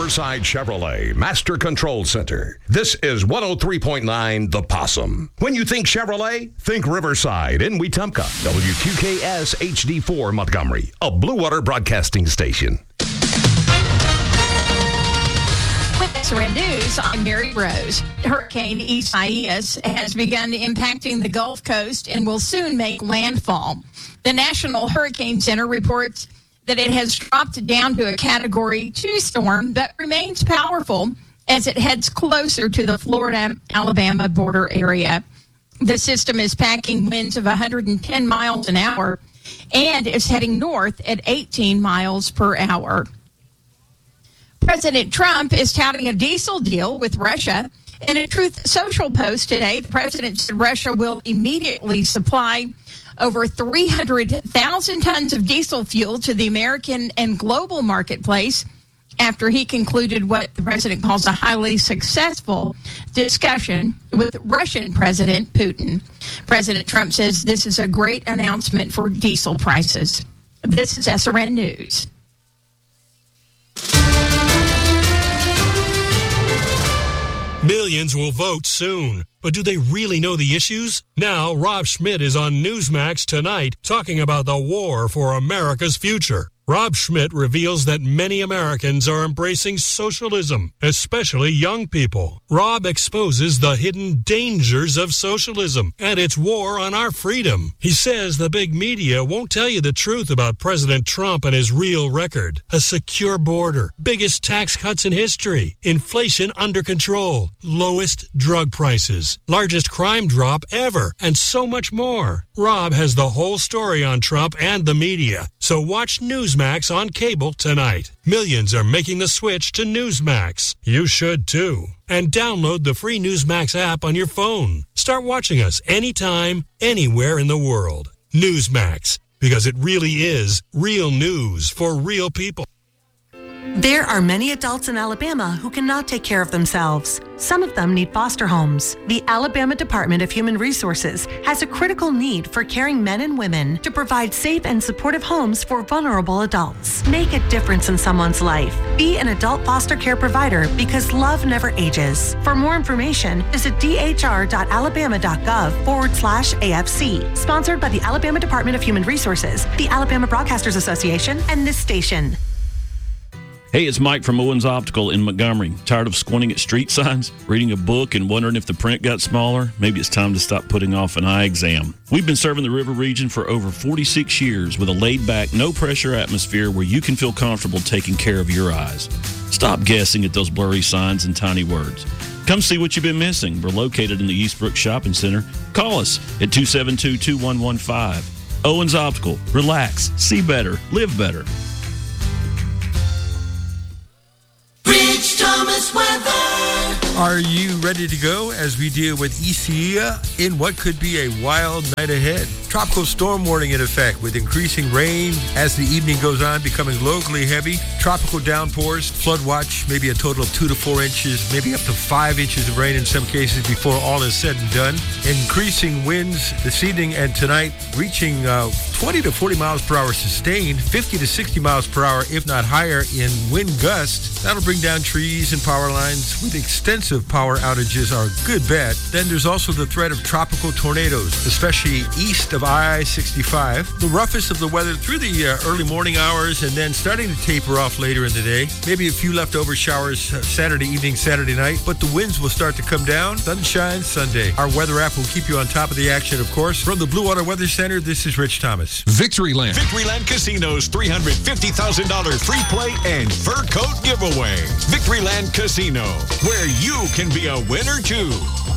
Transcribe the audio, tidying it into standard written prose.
Riverside Chevrolet Master Control Center. This is 103.9 The Possum. When you think Chevrolet, think Riverside in Wetumpka. WQKS HD4 Montgomery, a Blue Water broadcasting station. With SRN News, I'm Mary Rose. Hurricane Isaias has begun impacting the Gulf Coast and will soon make landfall. The National Hurricane Center reports that it has dropped down to a Category 2 storm, but remains powerful as it heads closer to the Florida-Alabama border area. The system is packing winds of 110 miles an hour and is heading north at 18 miles per hour. President Trump is touting a diesel deal with Russia. In a Truth Social post today, the president said Russia will immediately supply over 300,000 tons of diesel fuel to the American and global marketplace after he concluded what the president calls a highly successful discussion with Russian President Putin. President Trump says this is a great announcement for diesel prices. This is SRN News. Millions will vote soon. But do they really know the issues? Now, Rob Schmidt is on Newsmax tonight talking about the war for America's future. Rob Schmidt reveals that many Americans are embracing socialism, especially young people. Rob exposes the hidden dangers of socialism and its war on our freedom. He says the big media won't tell you the truth about President Trump and his real record. A secure border, biggest tax cuts in history, inflation under control, lowest drug prices, largest crime drop ever, and so much more. Rob has the whole story on Trump and the media, so watch Newsmax on cable tonight. Millions are making the switch to Newsmax. You should too. And download the free Newsmax app on your phone. Start watching us anytime, anywhere in the world. Newsmax, because it really is real news for real people. There are many adults in Alabama who cannot take care of themselves. Some of them need foster homes. The Alabama Department of Human Resources has a critical need for caring men and women to provide safe and supportive homes for vulnerable adults. Make a difference in someone's life. Be an adult foster care provider because love never ages. For more information, visit dhr.alabama.gov/AFC. Sponsored by the Alabama Department of Human Resources, the Alabama Broadcasters Association, and this station. Hey, it's Mike from Owens Optical in Montgomery. Tired of squinting at street signs, reading a book, and wondering if the print got smaller? Maybe it's time to stop putting off an eye exam. We've been serving the River region for over 46 years with a laid-back, no-pressure atmosphere where you can feel comfortable taking care of your eyes. Stop guessing at those blurry signs and tiny words. Come see what you've been missing. We're located in the Eastbrook Shopping Center. Call us at 272-2115. Owens Optical. Relax, see better, live better. Rich Thomas weather. Are you ready to go as we deal with Isaias in what could be a wild night ahead? Tropical storm warning in effect with increasing rain as the evening goes on, becoming locally heavy. Tropical downpours, flood watch, maybe a total of 2 to 4 inches, maybe up to 5 inches of rain in some cases before all is said and done. Increasing winds this evening and tonight, reaching 20 to 40 miles per hour sustained, 50 to 60 miles per hour, if not higher, in wind gusts. That'll bring down trees and power lines with extensive power outages are a good bet. Then there's also the threat of tropical tornadoes, especially east of I-65. The roughest of the weather through the early morning hours and then starting to taper off later in the day. Maybe a few leftover showers Saturday evening, Saturday night, but the winds will start to come down. Sunshine Sunday. Our weather app will keep you on top of the action, of course. From the Blue Water Weather Center, this is Rich Thomas. Victoryland. Victoryland Casino's $350,000 free play and fur coat giveaway. Victoryland Casino, where you can be a winner too.